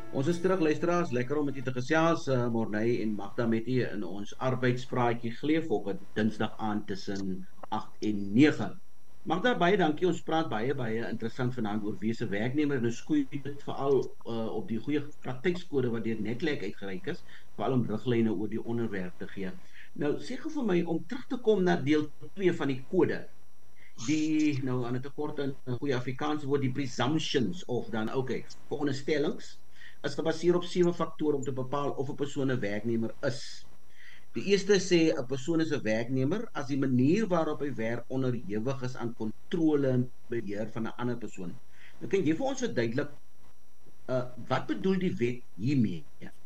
Ons is terug luisteraars, lekker om met u te gesels, Morney en Magda met u in ons arbeidspraatjie Gleefokke Dinsdag aand tussen 8 en 9. Magda, baie dankie. Ons praat baie interessant vanaand oor wese werknemer en ons skoei dit veral op die goeie praktykskode wat deur Netwerk uitgereik is, veral om riglyne oor die onderwerp te gee. Nou, sê gou vir my om terug te kom na deel 2 van die kode. Die nou aan 'n tekort in 'n goeie Afrikaans woord die presumptions of dan veronderstellings is gebaseer op 7 faktore om te bepaal of 'n persoon 'n werknemer is. Die eerste sê 'n persoon is 'n werknemer as die manier waarop hy werk onderhewig is aan kontrole en beheer van 'n ander persoon. Nou kan jy vir ons verduidelik wat bedoel die wet hiermee?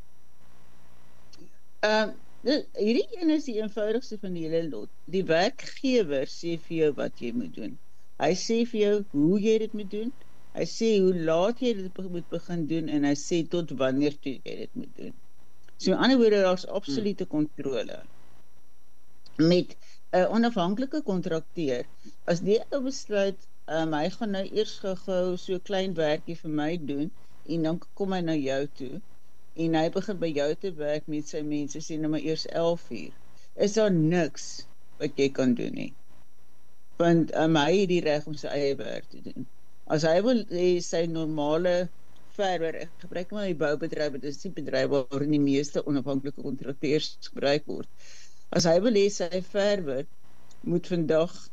Hierdie een is die eenvoudigste van die hele lot. Die werkgewer sê vir jou wat jy moet doen. Hy sê vir jou hoe jy dit moet doen. Hy sê hoe laat jy dit moet begin doen en hy sê tot wanneer toe jy dit moet doen. So in ander woorde, daar's absolute kontrole. Met 'n onafhanklike kontrakteur, as die ou besluit, hy gaan nou eers gou so klein werkie vir my doen en dan kom hy na jou toe en hy begin by jou te werk met sy mense, sê nou maar eers 11:00, is daar niks wat jy kan doen nie. Want hy het die reg om sy eie werk te doen. As hy wil hê sy normale verwer, ek gebruik maar die boubedryf, dit is die bedryf waarin die meeste onafhanklike kontrakteurs gebruik word. As hy wil hê sy verwer moet vandag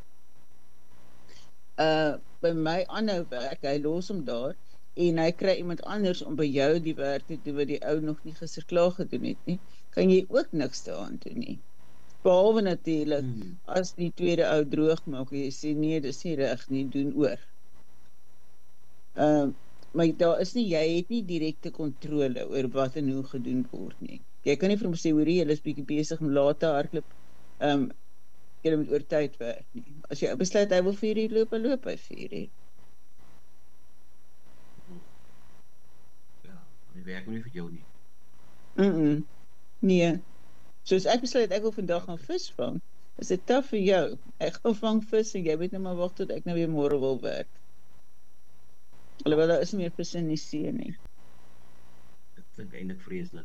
by my aanhou werk, hy los hom daar, en hy kry iemand anders om by jou die werk te doen wat die ou nog nie gister klaar gedoen het nie, kan jy ook niks daaraan doen nie. Behalwe natuurlik, as die tweede ou droog maak, jy sê nee, dis nie reg nie, doen oor. Maar daar is nie, jy het nie direkte kontrole oor wat en hoe gedoen word nie. Jy kan nie vir hom sê, hoor jy is bietjie besig om laat te hardloop, jy moet oor tyd werk nie. As jy besluit, hy wil 4 uur loop, dan loop hy 4 uur. Die werk nie vir jou nie. Nee. Soos ek besluit, ek wil vandag gaan vis vang, is dit taaf vir jou. Ek gaan vang vis en jy moet nou maar wag tot ek nou weer môre wil werk. Alhoewel daar is nie meer vis in die see nie. Dit klink eintlik vreeslik.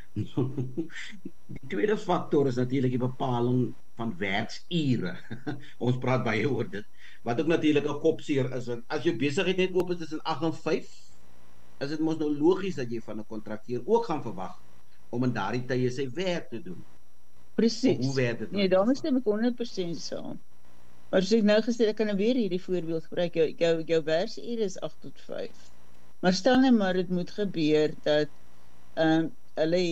Die tweede faktor is natuurlik die bepaling van werksure. Ons praat baie oor dit. Wat ook natuurlik 'n kopseer is, want as jou besigheid net oop is tussen 8 en 5, is dit mos nou logies dat jy van 'n kontrakteur ook gaan verwag om in daardie tye sy werk te doen. Presies. Hoe werk dit? Nee, daarom stem ek 100% saam. Maar soos ek nou gesê, ek kan nou weer hierdie voorbeeld gebruik, jou werksure is 8 tot 5. Maar stel net maar, dit moet gebeur dat hulle